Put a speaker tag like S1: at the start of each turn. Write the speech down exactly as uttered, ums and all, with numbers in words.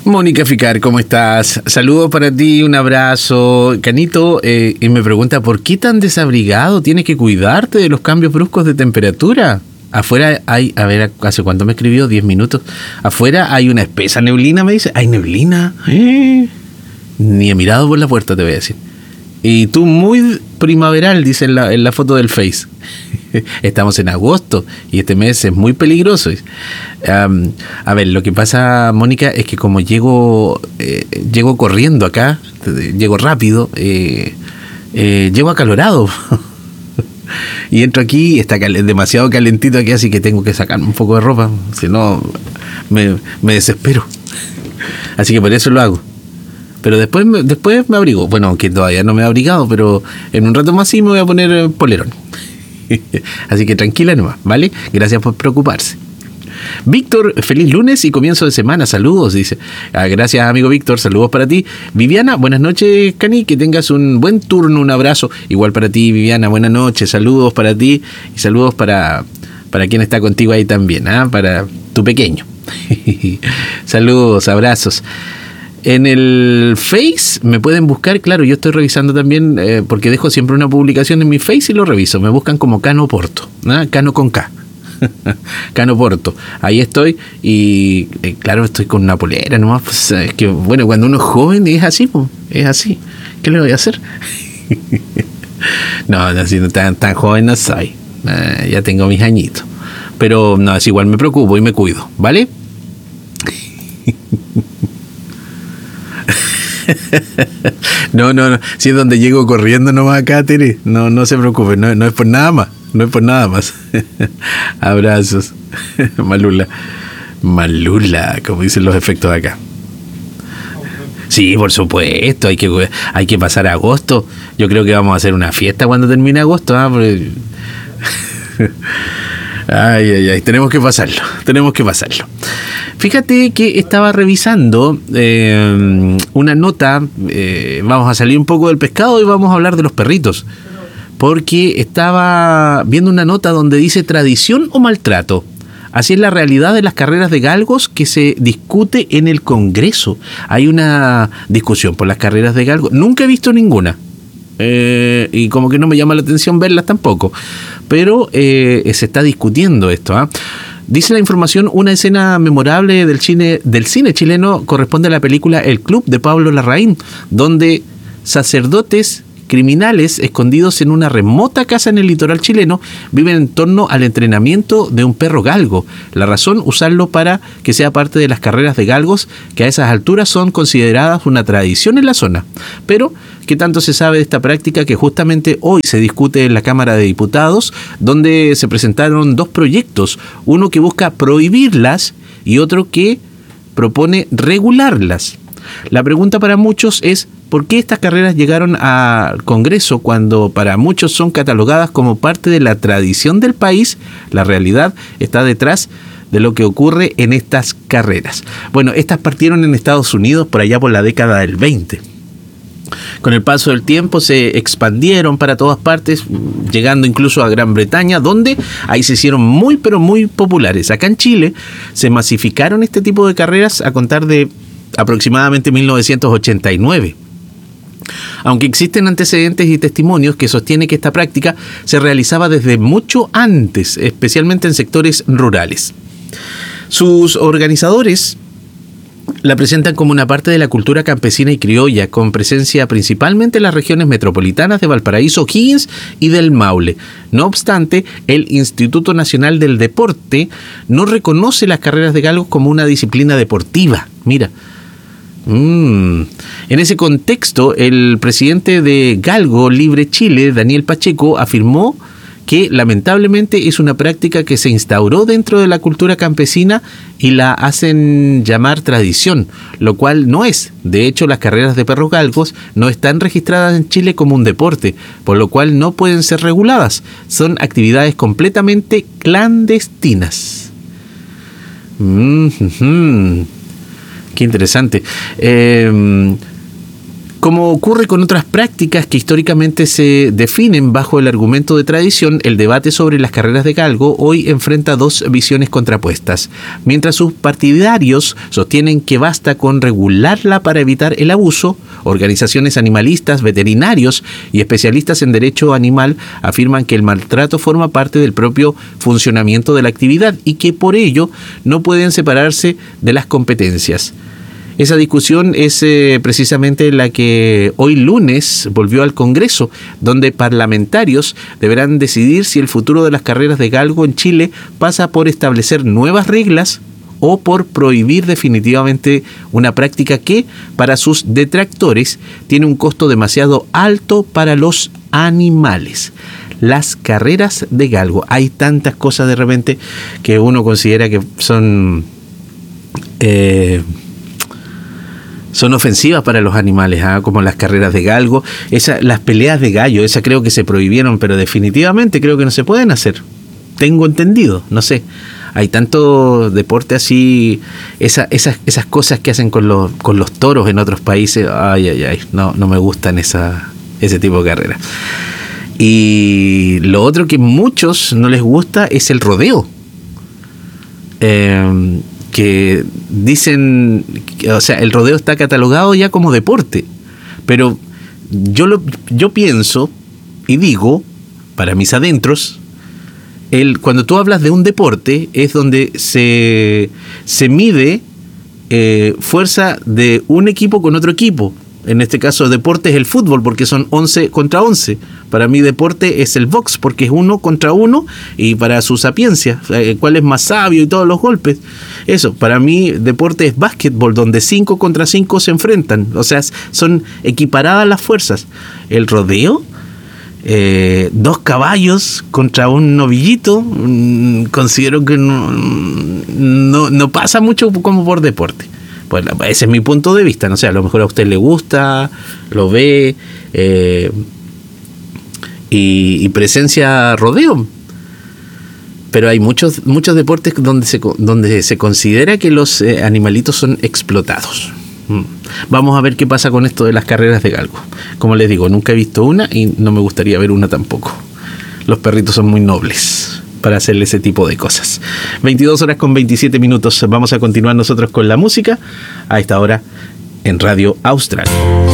S1: Mónica Ficar, ¿cómo estás? Saludos para ti, un abrazo. Canito, eh, y me pregunta, ¿por qué tan desabrigado? ¿Tienes que cuidarte de los cambios bruscos de temperatura? Afuera hay, a ver, ¿hace cuánto me escribió? Diez minutos. Afuera hay una espesa neblina, me dice. ¿Hay neblina? ¿Eh? Ni he mirado por la puerta, te voy a decir. Y tú muy primaveral, dice en la, en la foto del Face. Estamos en agosto y este mes es muy peligroso. Um, a ver, lo que pasa, Mónica, es que como llego eh, llego corriendo acá, llego rápido, eh, eh, llego acalorado. Y entro aquí, está cal- demasiado calentito aquí, así que tengo que sacarme un poco de ropa, si no me, me desespero. Así que por eso lo hago. Pero después me, después me abrigo. Bueno, aunque todavía no me he abrigado, pero en un rato más sí me voy a poner polerón. Así que tranquila nomás, ¿vale? Gracias por preocuparse. Víctor, feliz lunes y comienzo de semana, saludos, dice. Ah, gracias, amigo Víctor, saludos para ti. Viviana, buenas noches, Cani, que tengas un buen turno, un abrazo. Igual para ti, Viviana, buenas noches, saludos para ti y saludos para, para quien está contigo ahí también, ¿ah? Para tu pequeño. Saludos, abrazos. En el Face me pueden buscar, claro, yo estoy revisando también, eh, porque dejo siempre una publicación en mi Face y lo reviso. Me buscan como Cano Porto, ¿no? Cano con K. Cano Porto. Ahí estoy y, eh, claro, estoy con una polera nomás. Pues, es que, bueno, cuando uno es joven es así, pues, es así. ¿Qué le voy a hacer? No, no, si no tan, tan joven no soy. Eh, ya tengo mis añitos. Pero no, es igual, me preocupo y me cuido, ¿vale? No, no, no. Si es donde llego corriendo nomás acá, Tere. No, no se preocupe, no, no es por nada más. No es por nada más. Abrazos. Malula. Malula, como dicen los efectos acá. Sí, por supuesto. Hay que, hay que pasar agosto. Yo creo que vamos a hacer una fiesta cuando termine agosto. ¿Ah? Porque... Ay, ay, ay. Tenemos que pasarlo. Tenemos que pasarlo. Fíjate que estaba revisando eh, una nota, eh, vamos a salir un poco del pescado y vamos a hablar de los perritos, porque estaba viendo una nota donde dice tradición o maltrato. Así es la realidad de las carreras de galgos que se discute en el Congreso. Hay una discusión por las carreras de galgos. Nunca he visto ninguna. Eh, y como que no me llama la atención verlas tampoco. Pero eh, se está discutiendo esto, ¿ah? ¿eh? Dice la información, una escena memorable del cine, del cine chileno corresponde a la película El Club de Pablo Larraín, donde sacerdotes criminales escondidos en una remota casa en el litoral chileno viven en torno al entrenamiento de un perro galgo. La razón, usarlo para que sea parte de las carreras de galgos, que a esas alturas son consideradas una tradición en la zona. Pero, ¿qué tanto se sabe de esta práctica que justamente hoy se discute en la Cámara de Diputados, donde se presentaron dos proyectos, uno que busca prohibirlas y otro que propone regularlas? La pregunta para muchos es, ¿por qué estas carreras llegaron al Congreso cuando para muchos son catalogadas como parte de la tradición del país? La realidad está detrás de lo que ocurre en estas carreras. Bueno, estas partieron en Estados Unidos por allá por la década del veinte. Con el paso del tiempo se expandieron para todas partes, llegando incluso a Gran Bretaña, donde ahí se hicieron muy pero muy populares. Acá en Chile se masificaron este tipo de carreras a contar de aproximadamente mil novecientos ochenta y nueve. Aunque existen antecedentes y testimonios que sostienen que esta práctica se realizaba desde mucho antes, especialmente en sectores rurales. Sus organizadores la presentan como una parte de la cultura campesina y criolla, con presencia principalmente en las regiones metropolitanas de Valparaíso, O'Higgins y del Maule. No obstante, el Instituto Nacional del Deporte no reconoce las carreras de galgos como una disciplina deportiva. Mira. Mm. En ese contexto, el presidente de Galgo Libre Chile, Daniel Pacheco, afirmó que lamentablemente es una práctica que se instauró dentro de la cultura campesina y la hacen llamar tradición, lo cual no es. De hecho, las carreras de perros galgos no están registradas en Chile como un deporte, por lo cual no pueden ser reguladas. Son actividades completamente clandestinas. Mm-hmm. Qué interesante. Eh, Como ocurre con otras prácticas que históricamente se definen bajo el argumento de tradición, el debate sobre las carreras de galgo hoy enfrenta dos visiones contrapuestas. Mientras sus partidarios sostienen que basta con regularla para evitar el abuso, organizaciones animalistas, veterinarios y especialistas en derecho animal afirman que el maltrato forma parte del propio funcionamiento de la actividad y que por ello no pueden separarse de las competencias. Esa discusión es eh, precisamente la que hoy lunes volvió al Congreso, donde parlamentarios deberán decidir si el futuro de las carreras de galgo en Chile pasa por establecer nuevas reglas o por prohibir definitivamente una práctica que, para sus detractores, tiene un costo demasiado alto para los animales. Las carreras de galgo. Hay tantas cosas de repente que uno considera que son... Eh, son ofensivas para los animales, ¿eh? Como las carreras de galgo, esa, las peleas de gallo, esas creo que se prohibieron, pero definitivamente creo que no se pueden hacer. Tengo entendido, no sé. Hay tanto deporte así, esa, esas, esas cosas que hacen con los, con los toros en otros países, ay, ay, ay, no, no me gustan esa, ese tipo de carreras. Y lo otro que a muchos no les gusta es el rodeo. Eh, que dicen, o sea, el rodeo está catalogado ya como deporte, pero yo lo, yo pienso y digo, para mis adentros, el, cuando tú hablas de un deporte es donde se, se mide eh, fuerza de un equipo con otro equipo. En este caso, deporte es el fútbol, porque son once contra once. Para mí, deporte es el box, porque es uno contra uno, y para su sapiencia, eh, cuál es más sabio y todos los golpes. Eso, para mí, deporte es básquetbol, donde cinco contra cinco se enfrentan. O sea, son equiparadas las fuerzas. El rodeo, eh, dos caballos contra un novillito, mmm, considero que no, no, no pasa mucho como por deporte. Bueno, ese es mi punto de vista, no sé, a lo mejor a usted le gusta, lo ve, eh, y, y presencia rodeo. Pero hay muchos muchos deportes donde se, donde se considera que los eh, animalitos son explotados. Mm. Vamos a ver qué pasa con esto de las carreras de galgo. Como les digo, nunca he visto una y no me gustaría ver una tampoco. Los perritos son muy nobles para hacerle ese tipo de cosas. veintidós horas con veintisiete minutos. Vamos a continuar nosotros con la música a esta hora en Radio Austral.